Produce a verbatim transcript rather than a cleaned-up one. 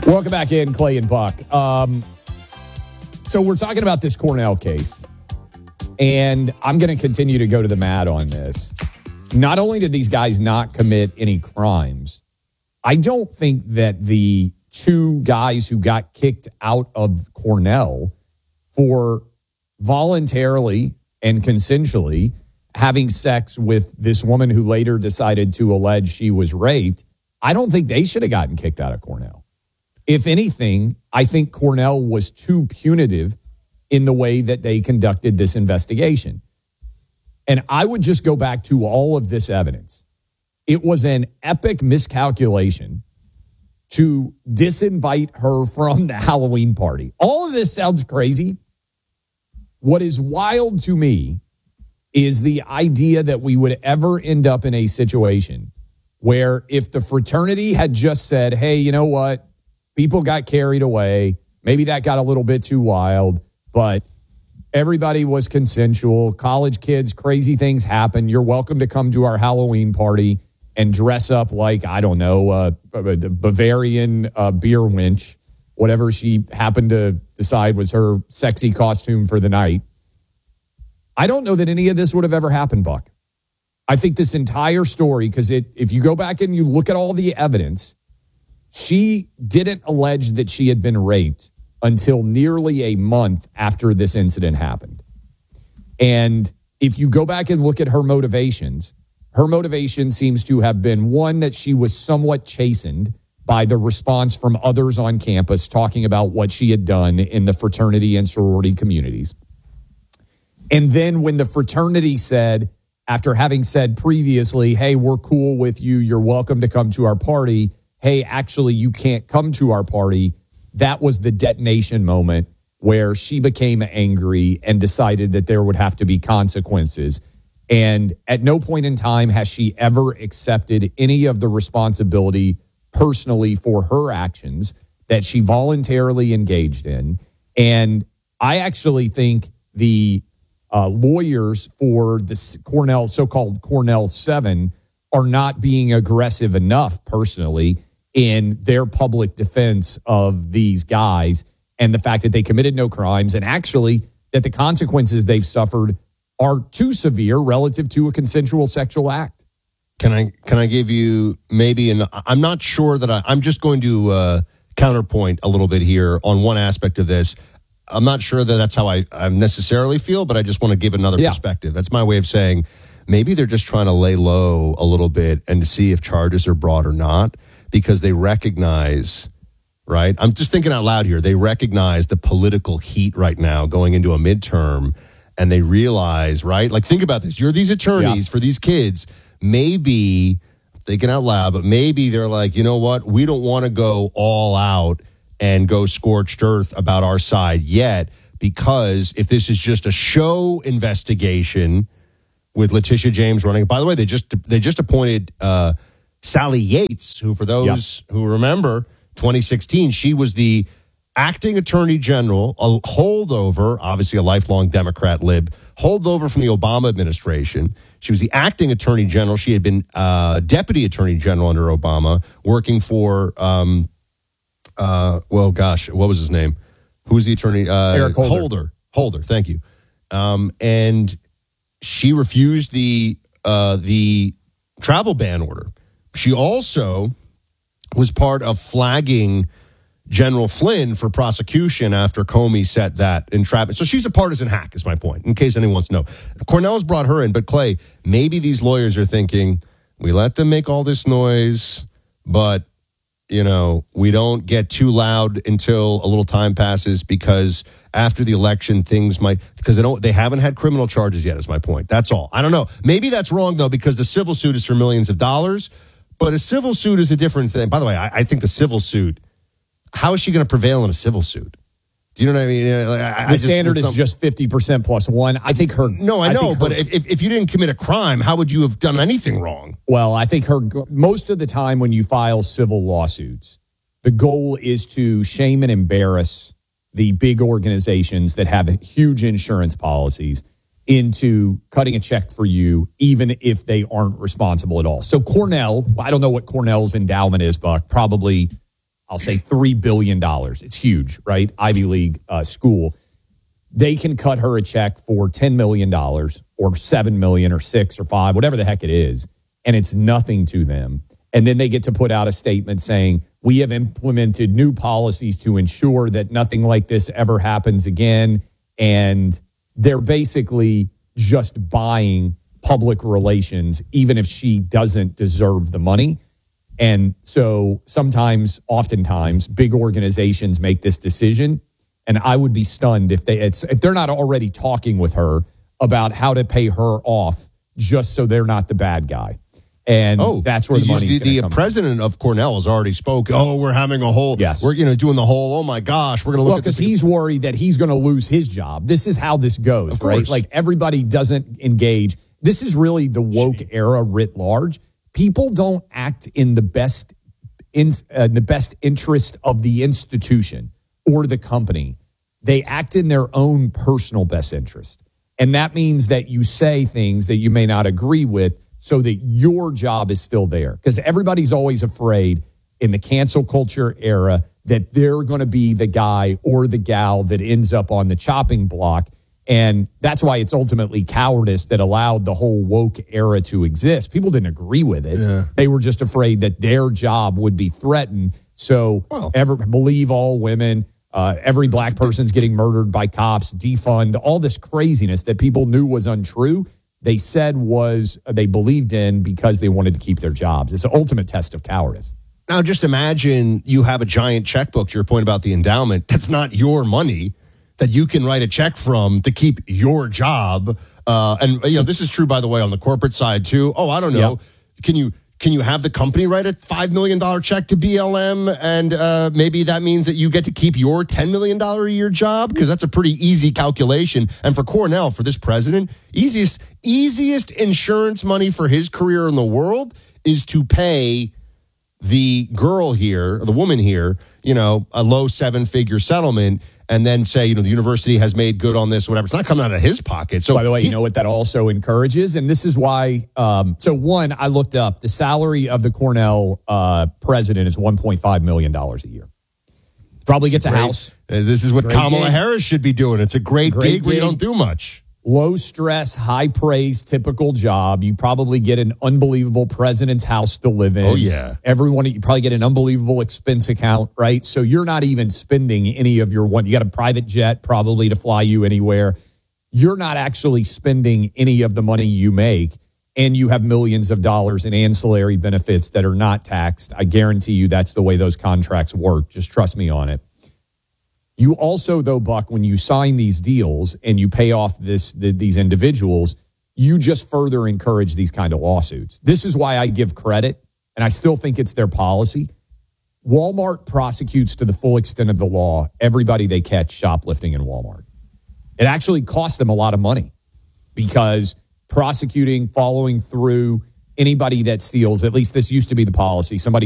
Welcome back in, Clay and Buck. Um, so we're talking about this Cornell case, and I'm going to continue to go to the mat on this. Not only did these guys not commit any crimes, I don't think that the two guys who got kicked out of Cornell for voluntarily and consensually having sex with this woman who later decided to allege she was raped, I don't think they should have gotten kicked out of Cornell. If anything, I think Cornell was too punitive in the way that they conducted this investigation. And I would just go back to all of this evidence. It was an epic miscalculation to disinvite her from the Halloween party. All of this sounds crazy. What is wild to me is the idea that we would ever end up in a situation where if the fraternity had just said, hey, you know what? People got carried away. Maybe that got a little bit too wild, but everybody was consensual. College kids, crazy things happen. You're welcome to come to our Halloween party and dress up like, I don't know, uh, the Bavarian uh, beer wench, whatever she happened to decide was her sexy costume for the night. I don't know that any of this would have ever happened, Buck. I think this entire story, because it, if you go back and you look at all the evidence, she didn't allege that she had been raped until nearly a month after this incident happened. And if you go back and look at her motivations, her motivation seems to have been one, that she was somewhat chastened by the response from others on campus talking about what she had done in the fraternity and sorority communities. And then when the fraternity said, after having said previously, hey, we're cool with you, you're welcome to come to our party, hey, actually, you can't come to our party, that was the detonation moment where she became angry and decided that there would have to be consequences. And at no point in time has she ever accepted any of the responsibility personally for her actions that she voluntarily engaged in. And I actually think the uh, lawyers for the Cornell, so-called Cornell Seven, are not being aggressive enough personally in their public defense of these guys and the fact that they committed no crimes, and actually that the consequences they've suffered are too severe relative to a consensual sexual act. Can I can I give you maybe an, I'm not sure that I, I'm just going to uh, counterpoint a little bit here on one aspect of this. I'm not sure that that's how I, I necessarily feel, but I just want to give another yeah. perspective. That's my way of saying maybe they're just trying to lay low a little bit and to see if charges are brought or not, because they recognize, right? I'm just thinking out loud here. They recognize the political heat right now going into a midterm, and they realize, right? Like, think about this. You're these attorneys yeah. for these kids. Maybe, thinking out loud, but maybe they're like, you know what? We don't want to go all out and go scorched earth about our side yet, because if this is just a show investigation with Letitia James running, by the way, they just they just appointed uh, Sally Yates, who, for those yep. who remember, twenty sixteen, she was the acting attorney general, a holdover, obviously a lifelong Democrat lib, holdover from the Obama administration. She was the acting attorney general. She had been uh, deputy attorney general under Obama, working for, um, uh, well, gosh, what was his name? Who was the attorney? Uh, Eric Holder. Holder. Holder, thank you. Um, and she refused the uh, the travel ban order. She also was part of flagging General Flynn for prosecution after Comey set that entrapment. So she's a partisan hack, is my point, in case anyone wants to know. Cornell's brought her in, but Clay, maybe these lawyers are thinking, we let them make all this noise, but, you know, we don't get too loud until a little time passes, because after the election, things might, because they don't, they haven't had criminal charges yet, is my point. That's all. I don't know. Maybe that's wrong, though, because the civil suit is for millions of dollars, but a civil suit is a different thing. By the way, I, I think the civil suit, how is she going to prevail in a civil suit? Do you know what I mean? I, the I standard just, is just fifty percent plus one. I think her... No, I, I know, but her, if, if you didn't commit a crime, how would you have done anything wrong? Well, I think her... Most of the time when you file civil lawsuits, the goal is to shame and embarrass the big organizations that have huge insurance policies into cutting a check for you, even if they aren't responsible at all. So Cornell, I don't know what Cornell's endowment is, Buck, probably I'll say three billion dollars. It's huge, right? Ivy League uh, school. They can cut her a check for ten million dollars or seven million dollars or six or five, whatever the heck it is, and it's nothing to them. And then they get to put out a statement saying, we have implemented new policies to ensure that nothing like this ever happens again. And they're basically just buying public relations, even if she doesn't deserve the money. And so sometimes, oftentimes, big organizations make this decision. And I would be stunned if they it's, if they're not already talking with her about how to pay her off just so they're not the bad guy. And oh, that's where the money's the, the come president from. of Cornell has already spoke. Oh, we're having a whole. Yes. We're you know doing the whole. Oh my gosh, we're going to look well, at this because he's worried that he's going to lose his job. This is how this goes, of right? course. Like everybody doesn't engage. This is really the woke era writ large. People don't act in the best in uh, the best interest of the institution or the company. They act in their own personal best interest. And that means that you say things that you may not agree with so that your job is still there. Because everybody's always afraid in the cancel culture era that they're going to be the guy or the gal that ends up on the chopping block. And that's why it's ultimately cowardice that allowed the whole woke era to exist. People didn't agree with it. Yeah. They were just afraid that their job would be threatened. So well, ever believe all women, uh, every black person's getting murdered by cops, defund, all this craziness that people knew was untrue. They said was they believed in because they wanted to keep their jobs. It's an ultimate test of cowardice. Now, just imagine you have a giant checkbook, to your point about the endowment. That's not your money that you can write a check from to keep your job. Uh, and, you know, this is true, by the way, on the corporate side, too. Oh, I don't know. Yep. Can you can you have the company write a five million dollars check to B L M? And uh, maybe that means that you get to keep your ten million dollars a year job? Because that's a pretty easy calculation. And for Cornell, for this president, easiest, easiest insurance money for his career in the world is to pay the girl here, the woman here, you know, a low seven-figure settlement, and then say, you know, the university has made good on this, whatever. It's not coming out of his pocket. So, by the way, he, you know what that also encourages? And this is why, um, so one, I looked up the salary of the Cornell uh, president is one point five million dollars a year. Probably gets a great, house. Uh, this is what Great Kamala gig. Harris should be doing. It's a great, Great gig where you gig. don't do much. Low stress, high praise, typical job. You probably get an unbelievable president's house to live in. Oh, yeah. Everyone, you probably get an unbelievable expense account, right? So you're not even spending any of your one. You got a private jet probably to fly you anywhere. You're not actually spending any of the money you make. And you have millions of dollars in ancillary benefits that are not taxed. I guarantee you that's the way those contracts work. Just trust me on it. You also, though, Buck, when you sign these deals and you pay off this the, these individuals, you just further encourage these kind of lawsuits. This is why I give credit, and I still think it's their policy. Walmart prosecutes to the full extent of the law everybody they catch shoplifting in Walmart. It actually costs them a lot of money because prosecuting, following through anybody that steals, at least this used to be the policy, somebody